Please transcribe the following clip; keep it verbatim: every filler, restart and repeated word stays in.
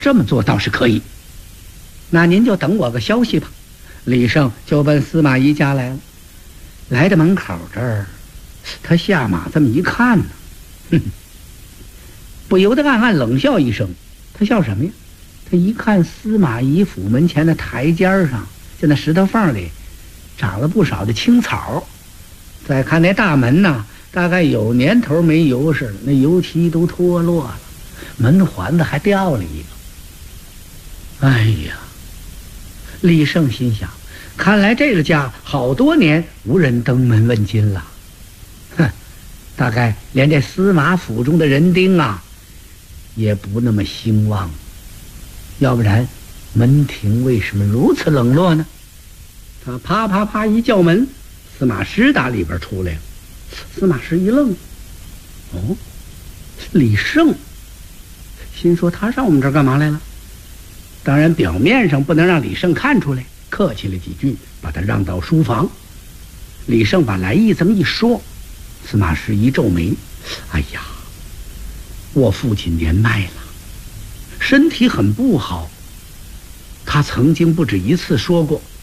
这么做倒是可以。那您就等我个消息吧。李胜就奔司马懿家来了。来到门口这儿，他下马这么一看呢，哼，不由得暗暗冷笑一声。他笑什么呀？他一看司马懿府门前的台阶上，就那石头缝里长了不少的青草。再看那大门呢，大概有年头没油似的，那油漆都脱落了，门环子还掉了一个。哎呀，李胜心想，看来这个家好多年无人登门问津了。哼，大概连这司马府中的人丁啊也不那么兴旺，要不然门庭为什么如此冷落呢？他啪啪啪一叫门，司马师打里边出来了。司马师一愣，哦，李胜，心说他上我们这儿干嘛来了？当然表面上不能让李胜看出来，客气了几句，把他让到书房。李胜把来意这么一说，司马师一皱眉，哎呀，我父亲年迈了，身体很不好。他曾经不止一次说过，